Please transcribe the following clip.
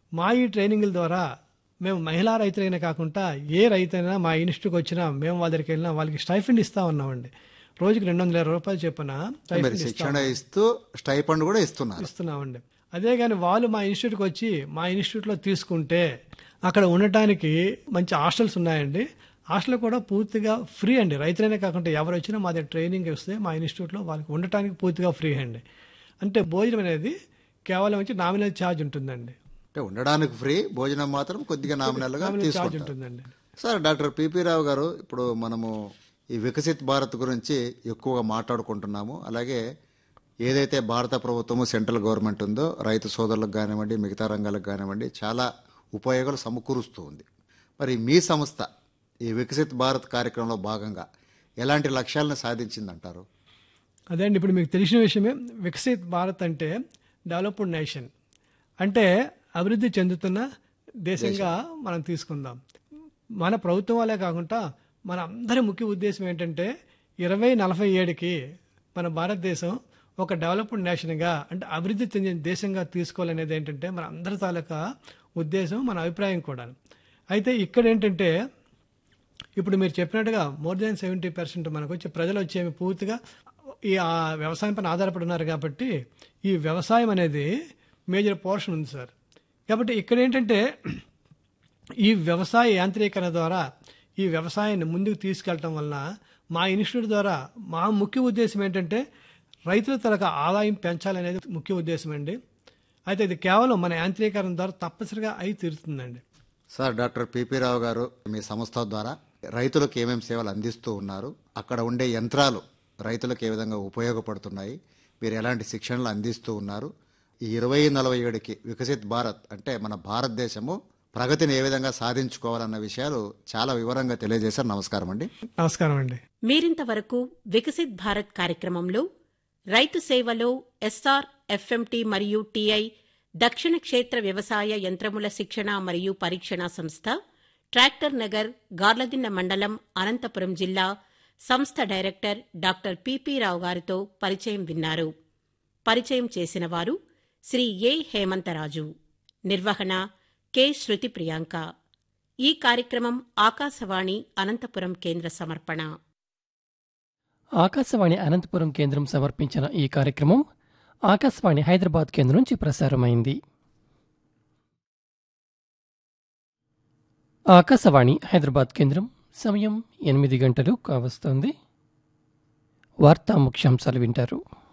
మా ఈ ట్రైనింగ్ల ద్వారా మేము మహిళా రైతులైనా కాకుండా ఏ రైతైనా మా ఇన్స్టిట్యూట్కి వచ్చినా మేము వాళ్ళ దగ్గరికి వెళ్ళినా వాళ్ళకి స్టైఫండ్ ఇస్తా ఉన్నామండి. రోజుకి 220 రూపాయలు చొప్పున మీరు శిక్షణ ఇస్తూ స్టైఫండ్ కూడా ఇస్తున్నామండి. అదే కానీ వాళ్ళు మా ఇన్స్టిట్యూట్కి వచ్చి మా ఇన్స్టిట్యూట్లో తీసుకుంటే అక్కడ ఉండటానికి మంచి హాస్టల్స్ ఉన్నాయండి. హాస్టల్ కూడా పూర్తిగా ఫ్రీ అండి. రైతులైనా కాకుండా ఎవరు వచ్చినా మా దగ్గర ట్రైనింగ్ వస్తే మా ఇన్స్టిట్యూట్లో వాళ్ళకి ఉండటానికి పూర్తిగా ఫ్రీ అండి. అంటే భోజనం అనేది కేవలం వచ్చి నామినల్ ఛార్జ్ ఉంటుందండి. అంటే ఉండడానికి ఫ్రీ, భోజనం మాత్రం కొద్దిగా నామినల్గా ఛార్జ్ ఉంటుందండి. సార్, డాక్టర్ పిపి రావు గారు, ఇప్పుడు మనము ఈ వికసిత్ భారత్ గురించి ఎక్కువగా మాట్లాడుకుంటున్నాము. అలాగే ఏదైతే భారత ప్రభుత్వము సెంట్రల్ గవర్నమెంట్ ఉందో రైతు సోదరులకు కానివ్వండి, మిగతా రంగాలకు కానివ్వండి చాలా ఉపయోగాలు సమకూరుస్తూ ఉంది. మరి మీ సంస్థ ఈ వికసిత్ భారత్ కార్యక్రమంలో భాగంగా ఎలాంటి లక్ష్యాలను సాధించిందంటారు? అదే అండి, ఇప్పుడు మీకు తెలిసిన విషయమే. వికసిత్ భారత్ అంటే డెవలప్డ్ నేషన్, అంటే అభివృద్ధి చెందుతున్న దేశంగా మనం తీసుకుందాం. మన ప్రభుత్వం వాళ్ళే కాకుండా మన అందరి ముఖ్య ఉద్దేశం ఏంటంటే 2047కి మన భారతదేశం ఒక డెవలప్డ్ నేషన్గా, అంటే అభివృద్ధి చెందిన దేశంగా తీసుకోవాలనేది ఏంటంటే మన అందరి తాలూకా ఉద్దేశం, మన అభిప్రాయం కూడా. అయితే ఇక్కడ ఏంటంటే ఇప్పుడు మీరు చెప్పినట్టుగా మోర్ దాన్ 70% మనకు వచ్చి ప్రజలు వచ్చేమి పూర్తిగా ఈ వ్యవసాయం పైన ఆధారపడి ఉన్నారు. కాబట్టి ఈ వ్యవసాయం అనేది మేజర్ పోర్షన్ ఉంది సార్. కాబట్టి ఇక్కడ ఏంటంటే ఈ వ్యవసాయ యాంత్రీకరణ ద్వారా ఈ వ్యవసాయాన్ని ముందుకు తీసుకెళ్ళటం వలన మా ఇన్స్టిట్యూట్ ద్వారా మా ముఖ్య ఉద్దేశం ఏంటంటే రైతుల తరగతి ఆదాయం పెంచాలనేది ముఖ్య ఉద్దేశం అండి. అయితే ఇది కేవలం మన యాంత్రీకరణ ద్వారా తప్పనిసరిగా అయి తీరుతుందండి. సార్, డాక్టర్ పిపి రావు గారు, మీ సంస్థ ద్వారా రైతులకు ఏమేమి సేవలు అందిస్తూ ఉన్నారు, అక్కడ ఉండే యంత్రాలు రైతులకు ఏ విధంగా ఉపయోగపడుతున్నాయి, మీరు ఎలాంటి శిక్షణలు అందిస్తూ ఉన్నారు, ఈ 2047కి వికసిత్ భారత్ అంటే మన భారతదేశము ప్రగతిని ఏ విధంగా సాధించుకోవాలన్న విషయాలు చాలా వివరంగా తెలియజేశారు. నమస్కారం అండి. నమస్కారం అండి. మీరింతవరకు వికసిత్ భారత్ కార్యక్రమంలో రైతు సేవలో ఎస్ఆర్, ఎఫ్ఎంటీ మరియు టిఐ దక్షిణ క్షేత్ర వ్యవసాయ యంత్రముల శిక్షణ మరియు పరీక్షణ సంస్థ, ట్రాక్టర్ నగర్, గార్లదిన్న మండలం, అనంతపురం జిల్లా సంస్థ డైరెక్టర్ డాక్టర్ పిపి రావు గారితో పరిచయం విన్నారు. పరిచయం చేసిన వారు శ్రీ ఏ హేమంతరాజు. నిర్వహణ కె శృతి ప్రియాంక. ఈ కార్యక్రమం ఆకాశవాణి అనంతపురం కేంద్ర సమర్పణ. ఆకాశవాణి అనంతపురం కేంద్రం సమర్పించిన ఈ కార్యక్రమం ఆకాశవాణి హైదరాబాద్ కేంద్రం నుంచి ప్రసారమైంది. ఆకాశవాణి హైదరాబాద్ కేంద్రం సమయం 8 గంటలు కావస్తోంది. వార్తా ముఖ్యాంశాలు వింటారు.